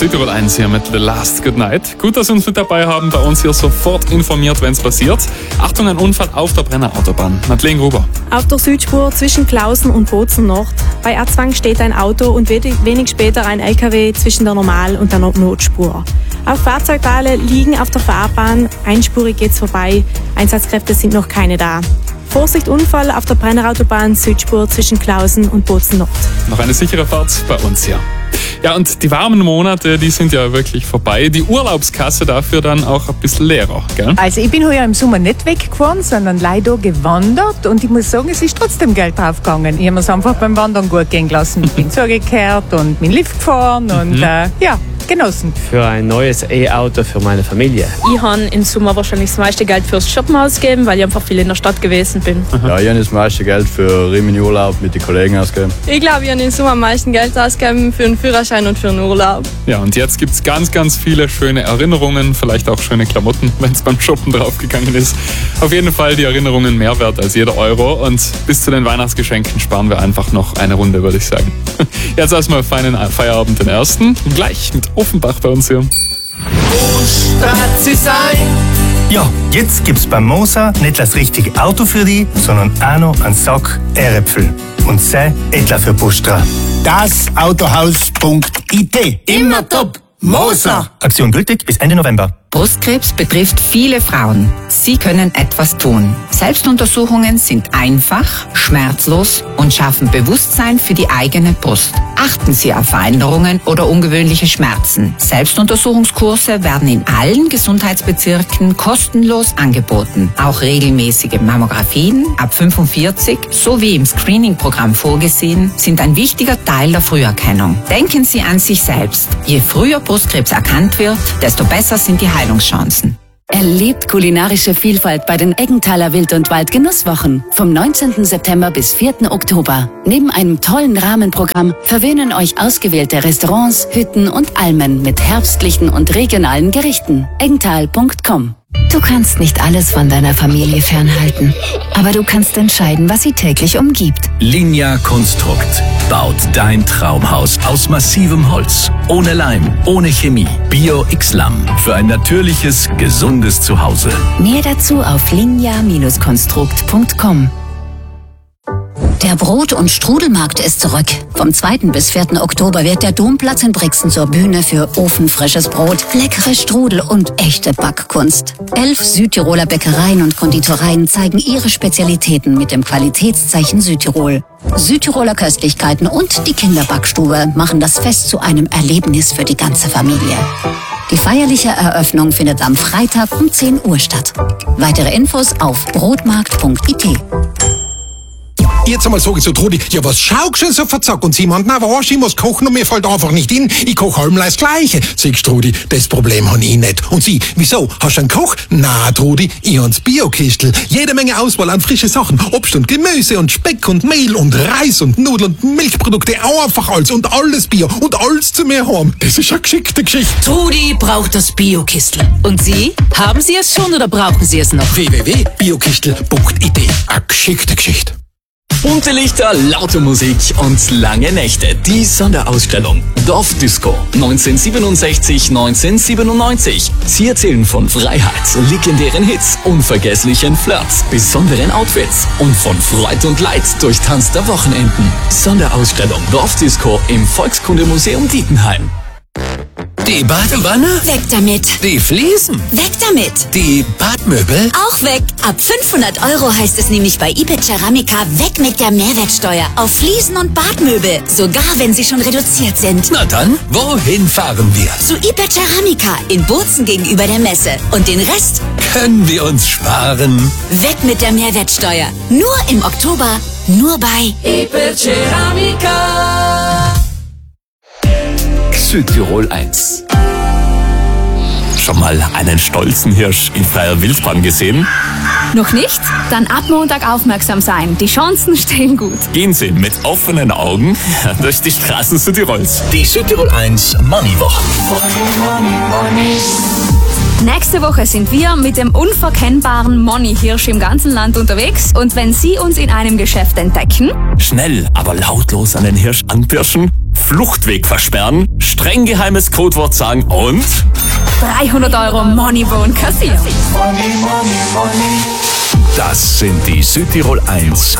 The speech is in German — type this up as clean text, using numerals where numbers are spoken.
Südtirol 1 hier mit The Last Good Night. Gut, dass Sie uns mit dabei haben, bei uns hier sofort informiert, wenn es passiert. Achtung, ein Unfall auf der Brennerautobahn. Madeleine Gruber. Auf der Südspur zwischen Klausen und Bozen Nord. Bei Erzwang steht ein Auto und wenig später ein LKW zwischen der Normal- und der Notspur. Auch Fahrzeugteile liegen auf der Fahrbahn. Einspurig geht's vorbei. Einsatzkräfte sind noch keine da. Vorsicht, Unfall auf der Brennerautobahn Südspur zwischen Klausen und Bozen Nord. Noch eine sichere Fahrt bei uns hier. Ja, und die warmen Monate, die sind ja wirklich vorbei. Die Urlaubskasse dafür dann auch ein bisschen leerer, gell? Also ich bin heuer im Sommer nicht weggefahren, sondern leider gewandert. Und ich muss sagen, es ist trotzdem Geld draufgegangen. Ich habe mir es einfach beim Wandern gut gehen lassen. Ich bin zugekehrt und mit dem Lift gefahren und genossen. Für ein neues E-Auto für meine Familie. Ich habe im Sommer wahrscheinlich das meiste Geld fürs Shoppen ausgegeben, weil ich einfach viel in der Stadt gewesen bin. Ja, ich habe das meiste Geld für Rimini-Urlaub mit den Kollegen ausgegeben. Ich glaube, ich habe im Sommer am meisten Geld ausgegeben für einen Führerschein und für einen Urlaub. Ja, und jetzt gibt's ganz, ganz viele schöne Erinnerungen, vielleicht auch schöne Klamotten, wenn es beim Shoppen draufgegangen ist. Auf jeden Fall die Erinnerungen mehr wert als jeder Euro. Und bis zu den Weihnachtsgeschenken sparen wir einfach noch eine Runde, würde ich sagen. Jetzt erstmal feinen Feierabend den ersten. Gleich mit Offenbach bei uns hier. Wo statt sie sein? Ja, jetzt gibt's beim Moser nicht das richtige Auto für dich, sondern auch noch einen Sack Äpfel. Und sei etwa für Bustra. Das Autohaus.it. Immer top. Moser. Aktion gültig bis Ende November. Brustkrebs betrifft viele Frauen. Sie können etwas tun. Selbstuntersuchungen sind einfach, schmerzlos und schaffen Bewusstsein für die eigene Brust. Achten Sie auf Veränderungen oder ungewöhnliche Schmerzen. Selbstuntersuchungskurse werden in allen Gesundheitsbezirken kostenlos angeboten. Auch regelmäßige Mammographien ab 45 sowie im Screening-Programm vorgesehen sind ein wichtiger Teil der Früherkennung. Denken Sie an sich selbst. Je früher Brustkrebs erkannt wird, desto besser sind die Heilungschancen. Erlebt kulinarische Vielfalt bei den Eggenthaler Wild- und Wald-Genusswochen vom 19. September bis 4. Oktober. Neben einem tollen Rahmenprogramm verwöhnen euch ausgewählte Restaurants, Hütten und Almen mit herbstlichen und regionalen Gerichten. Eggenthal.com. Du kannst nicht alles von deiner Familie fernhalten, aber du kannst entscheiden, was sie täglich umgibt. Linja Konstrukt baut dein Traumhaus aus massivem Holz, ohne Leim, ohne Chemie, Bio-X-Lamm für ein natürliches, gesundes Zuhause. Mehr dazu auf linja-konstrukt.com. Der Brot- und Strudelmarkt ist zurück. Vom 2. bis 4. Oktober wird der Domplatz in Brixen zur Bühne für ofenfrisches Brot, leckere Strudel und echte Backkunst. 11 Südtiroler Bäckereien und Konditoreien zeigen ihre Spezialitäten mit dem Qualitätszeichen Südtirol. Südtiroler Köstlichkeiten und die Kinderbackstube machen das Fest zu einem Erlebnis für die ganze Familie. Die feierliche Eröffnung findet am Freitag um 10 Uhr statt. Weitere Infos auf brotmarkt.it. Jetzt einmal sage ich so, Trudi, ja was schaust du so verzockt? Und sie meint, na was, ich muss kochen und mir fällt einfach nicht in. Ich koche allem das Gleiche. Siehst Trudi, das Problem habe ich nicht. Und sie, wieso, hast du einen Koch? Na Trudi, ich habe das Bio-Kistel. Jede Menge Auswahl an frische Sachen. Obst und Gemüse und Speck und Mehl und Reis und Nudeln und Milchprodukte. Einfach alles und alles Bio und alles zu mir haben. Das ist eine geschickte Geschichte. Trudi braucht das Bio-Kistel. Und Sie? Haben Sie es schon oder brauchen Sie es noch? www.biokistel.it. Eine geschickte Geschichte. Bunte Lichter, laute Musik und lange Nächte. Die Sonderausstellung Dorfdisco 1967-1997. Sie erzählen von Freiheit, legendären Hits, unvergesslichen Flirts, besonderen Outfits und von Freud und Leid durch Tanz der Wochenenden. Sonderausstellung Dorfdisco im Volkskundemuseum Dietenheim. Die Badewanne? Weg damit. Die Fliesen? Weg damit. Die Badmöbel? Auch weg. Ab 500 € heißt es nämlich bei IPE Ceramica weg mit der Mehrwertsteuer auf Fliesen und Badmöbel. Sogar wenn sie schon reduziert sind. Na dann, wohin fahren wir? Zu IPE Ceramica in Bozen gegenüber der Messe. Und den Rest können wir uns sparen. Weg mit der Mehrwertsteuer. Nur im Oktober, nur bei IPE Ceramica. Südtirol 1. Schon mal einen stolzen Hirsch in freier Wildbahn gesehen? Noch nicht? Dann ab Montag aufmerksam sein. Die Chancen stehen gut. Gehen Sie mit offenen Augen durch die Straßen Südtirols. Die Südtirol 1 Money Woche. Nächste Woche sind wir mit dem unverkennbaren Money-Hirsch im ganzen Land unterwegs. Und wenn Sie uns in einem Geschäft entdecken, schnell, aber lautlos an den Hirsch anpirschen, Fluchtweg versperren, streng geheimes Codewort sagen und 300 € Moneybone kassieren. Das sind die Südtirol 1